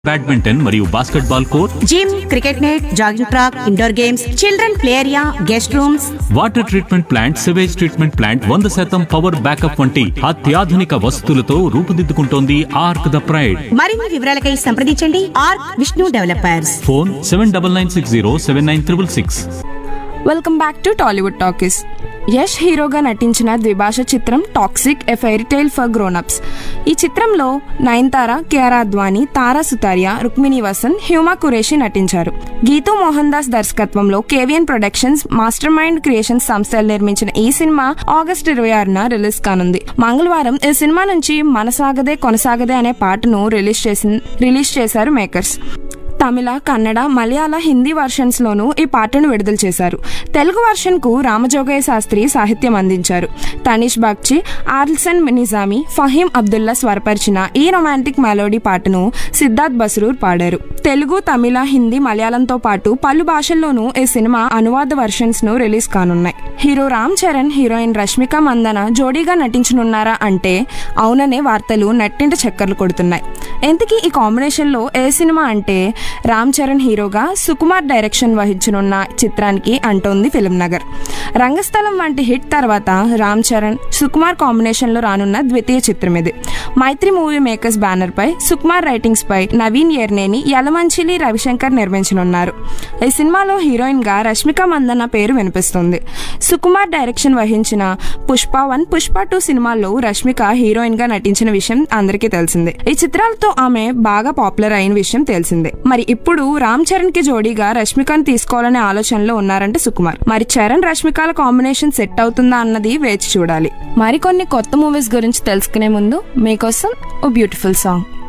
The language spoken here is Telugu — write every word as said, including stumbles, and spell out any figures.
బ్యాడ్మింటన్ మరియు basketball court, gym, cricket net, jogging track, indoor games, children play area, guest rooms, water treatment plant, sewage treatment plant, వంద శాతం పవర్ బ్యాకప్ వంటి అత్యాధునిక వసతులతో రూపుదిద్దుకుంటోంది ఆర్క్ ద ప్రైడ్. మరిన్ని వివరాలకై సంప్రదించండి arc Vishnu developers. Phone seven double nine six zero seven nine triple six. Welcome back to Tollywood talkies. Yash హీరోగా నటించిన ద్విభాష చిత్రం toxic a fairy tale for grown-ups. ఈ చిత్రంలో నయనతార, కియారా అద్వానీ, తారా సుతారియా, రుక్మిణి వసంత్, హ్యూమా కురేషి నటించారు. గీతూ మోహన్ దాస్ దర్శకత్వంలో కేవీఎన్ ప్రొడక్షన్స్, మాస్టర్ మైండ్ క్రియేషన్స్ సంస్థలు నిర్మించిన ఈ సినిమా ఆగస్టు ఇరవై ఆరున రిలీజ్ కానుంది. మంగళవారం ఈ సినిమా నుంచి మనసాగదే కొనసాగదే అనే పాటను రిలీజ్ చేసి రిలీజ్ చేశారు మేకర్స్. తమిళ, కన్నడ, మలయాళ, హిందీ వర్షన్స్ లోనూ ఈ పాటను విడుదల చేశారు. తెలుగు వర్షన్ కు రామజోగయ్య శాస్త్రి సాహిత్యం అందించారు. తనీష్ బాగ్చి, ఆర్ల్సన్ నిజామీ, ఫహీం అబ్దుల్లా స్వరపరిచిన ఈ రొమాంటిక్ మెలోడీ పాటను సిద్ధార్థ్ బస్రూర్ పాడారు. తెలుగు, తమిళ, హిందీ, మలయాళంతో పాటు పలు భాషల్లోనూ ఈ సినిమా అనువాద వర్షన్స్ ను రిలీజ్ కానున్నాయి. హీరో రామ్ చరణ్, హీరోయిన్ రష్మిక మందన జోడీగా నటించనున్నారా అంటే అవుననే వార్తలు నెట్టింట చక్కర్లు కొడుతున్నాయి. ఇంతకీ ఈ కాంబినేషన్ లో ఏ సినిమా అంటే రామ్ చరణ్ హీరోగా సుకుమార్ డైరెక్షన్ వహించనున్న చిత్రానికి అంటోంది ఫిల్మ్ నగర్. రంగస్థలం వంటి హిట్ తర్వాత రామ్ చరణ్, సుకుమార్ కాంబినేషన్ లో రానున్న ద్వితీయ చిత్రం ఇది. మైత్రి మూవీ మేకర్స్ బ్యానర్ పై సుకుమార్ రైటింగ్స్ పై నవీన్ ఎర్నేని, యలమంచిలి రవిశంకర్ నిర్మించనున్నారు. ఈ సినిమాలో హీరోయిన్ గా రష్మిక మందన్న పేరు వినిపిస్తుంది. సుకుమార్ డైరెక్షన్ వహించిన పుష్ప వన్, పుష్ప టూ సినిమాల్లో రష్మిక హీరోయిన్ గా నటించిన విషయం అందరికీ తెలిసిందే. ఈ చిత్రాలతో ఆమె బాగా పాపులర్ అయిన విషయం తెలిసిందే. మరి ఇప్పుడు రామ్ చరణ్ కి జోడీగా రష్మికను తీసుకోవాలనే ఆలోచనలో ఉన్నారంటే సుకుమార్. మరి చరణ్ రష్మికల కాంబినేషన్ సెట్ అవుతుందా అన్నది వేచి చూడాలి. మరికొన్ని కొత్త మూవీస్ గురించి తెలుసుకునే ముందు మీకోసం ఓ బ్యూటిఫుల్ సాంగ్.